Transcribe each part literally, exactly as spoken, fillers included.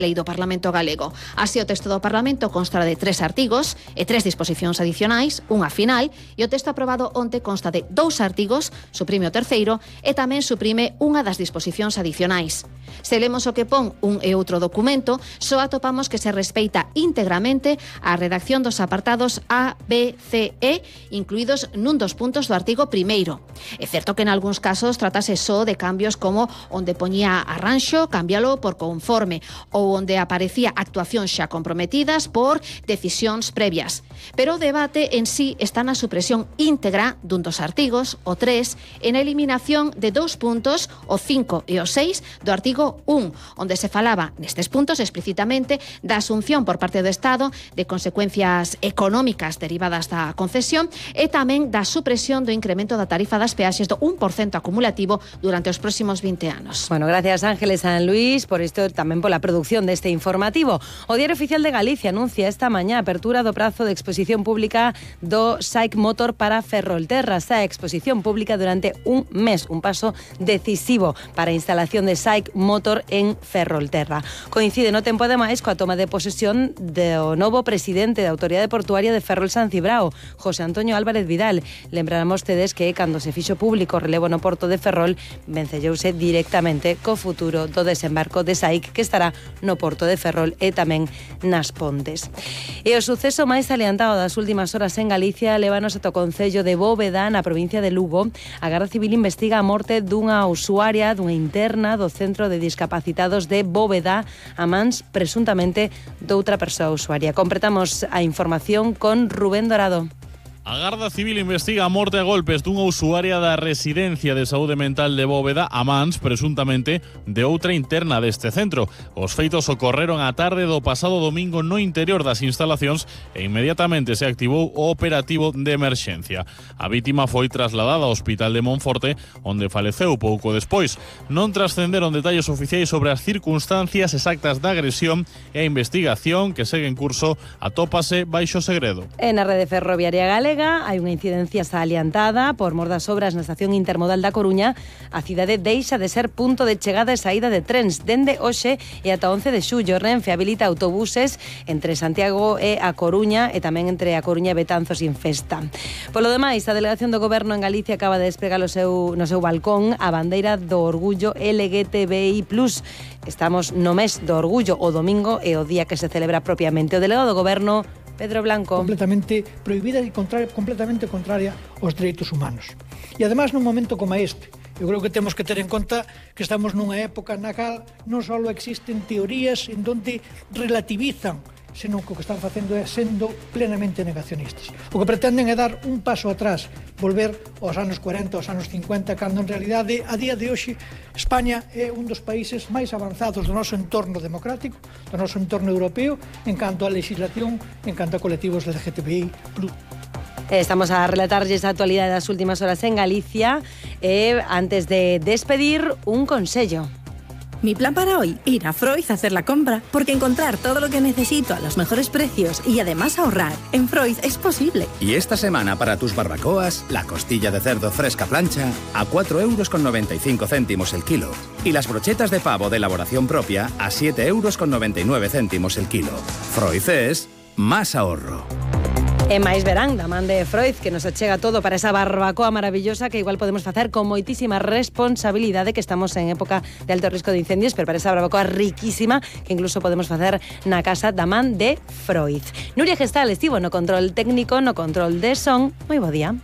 Lei do Parlamento galego. Así, o texto do Parlamento consta de tres artigos e tres disposicións adicionais, unha final, e o texto aprobado onte consta de dous artigos, suprime o terceiro, e tamén suprime unha das disposicións adicionais. Se lemos o que pon un e outro documento, só atopamos que se respeita íntegramente a redacción dos apartados A, B, C, E, incluídos nun dos puntos do artigo primeiro. É certo que en algúns casos tratase só de cambios como onde poñía arranxo, cámbialo por conforme, ou onde aparecía actuacións xa comprometidas por decisións previas. Pero o debate en sí está na supresión íntegra dun dos artigos, o tres, en a eliminación de dous puntos, o cinco e o seis, do artigo un, onde se falaba nestes puntos explicitamente da asunción por parte do Estado de consecuencias económicas derivadas da concesión e tamén da supresión do incremento da tarifa das peaxes do un por cento acumulativo durante os próximos vinte anos. Bueno, gracias Ángeles San Luis por isto, tamén pola producción deste informativo. O Diario Oficial de Galicia anuncia esta mañá a apertura do prazo de exposición pública do SAIC Motor para Ferrolterra. Esta exposición pública durante un mes, un paso decisivo para a instalación de SAIC Motor en Ferrolterra. Coincide no tempo ademais coa toma de posesión do novo presidente da Autoridade Portuaria de Ferrol San Cibrao, José Antonio Álvarez Vidal. Lembramos tedes que cando se fixo público o relevo no porto de Ferrol, vencellouse directamente co futuro do desembarco de SAIC que estará no porto de Ferrol e tamén nas Pontes. E o suceso máis aliantado das últimas horas en Galicia lévanos ata o concello de Bóveda, na provincia de Lugo. A Garda Civil investiga a morte dunha usuaria, dunha interna do Centro de Discapacitados de Bóveda, a mans presuntamente doutra persoa usuaria. Completamos a información con Rubén Dorado. A Garda Civil investiga a morte a golpes dunha usuaria da Residencia de Saúde Mental de Bóveda a mans, presuntamente, de outra interna deste centro. Os feitos ocorreron á tarde do pasado domingo no interior das instalacións e inmediatamente se activou o operativo de emerxencia. A vítima foi trasladada ao Hospital de Monforte, onde faleceu pouco despois. Non trascenderon detalles oficiais sobre as circunstancias exactas da agresión e a investigación que segue en curso atópase baixo segredo. En a rede ferroviaria galega hai unha incidencia salientada por mor das obras na estación intermodal da Coruña. A cidade deixa de ser punto de chegada e saída de trens dende hoxe e ata once de xullo. Renfe habilita autobuses entre Santiago e a Coruña e tamén entre a Coruña e Betanzos sin Festa. Polo demais, a delegación do Goberno en Galicia acaba de despregar o seu, no seu balcón a bandeira do orgullo L G T B I plus. Estamos no mes do orgullo, o domingo e o día que se celebra propiamente. O delegado do Goberno, Pedro Blanco. Completamente prohibida e contraria, completamente contraria aos dereitos humanos. E además nun momento como este, eu creo que temos que ter en conta que estamos nunha época na cal non só existen teorías en donde relativizan, senón que o que están facendo é sendo plenamente negacionistas. O que pretenden é dar un paso atrás, volver aos anos cuarenta, aos anos cincuenta, cando en realidade, a día de hoxe, España é un dos países máis avanzados do noso entorno democrático, do noso entorno europeo, en canto a legislación, en canto a colectivos L G T B I plus. Estamos a relatarlles a actualidade das últimas horas en Galicia e, antes de despedir, un consello. Mi plan para hoy, ir a Freud a hacer la compra, porque encontrar todo lo que necesito a los mejores precios y además ahorrar en Freud es posible. Y esta semana para tus barbacoas, la costilla de cerdo fresca plancha a cuatro euros con noventa y cinco céntimos el kilo. Y las brochetas de pavo de elaboración propia a siete euros con noventa y nueve céntimos el kilo. Freud es más ahorro. E máis verán da man de Freud, que nos achega todo para esa barbacoa maravillosa que igual podemos facer con moitísima responsabilidade, que estamos en época de alto risco de incendios, pero para esa barbacoa riquísima que incluso podemos facer na casa da man de Freud. Nuria Gestal estivo no control técnico, no control de son. Moi bo día.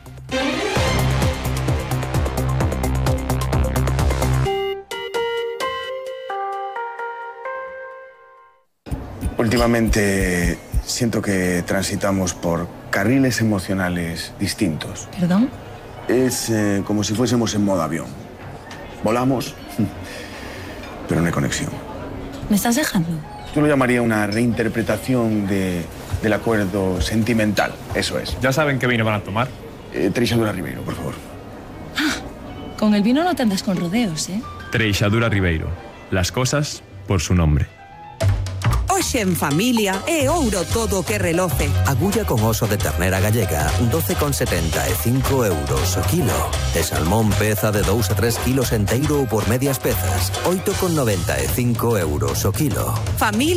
Últimamente siento que transitamos por carriles emocionales distintos. ¿Perdón? Es eh, como si fuésemos en modo avión. Volamos, pero no hay conexión. ¿Me estás dejando? Yo lo llamaría una reinterpretación de, del acuerdo sentimental. Eso es. ¿Ya saben qué vino van a tomar? Eh, Treixadura Ribeiro, por favor. Ah, con el vino no te andas con rodeos, ¿eh? Treixadura Ribeiro. Las cosas por su nombre. Hoxe en familia é ouro todo o que reloce. Agulla con oso de ternera gallega, doce con setenta e cinco euros o kilo. E salmón peza de dous a tres kilos enteiro ou por medias pezas, oito con noventa e cinco euros o kilo. Familia